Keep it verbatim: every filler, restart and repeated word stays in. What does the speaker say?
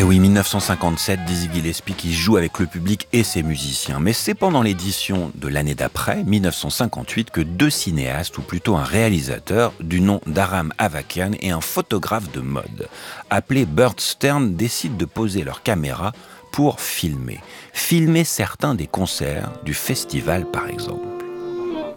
oui, mille neuf cent cinquante-sept, Dizzy Gillespie qui joue avec le public et ses musiciens. Mais c'est pendant l'édition de l'année d'après, mille neuf cent cinquante-huit, que deux cinéastes, ou plutôt un réalisateur du nom d'Aram Avakian et un photographe de mode, appelé Burt Stern, décident de poser leur caméra pour filmer. Filmer certains des concerts du festival, par exemple.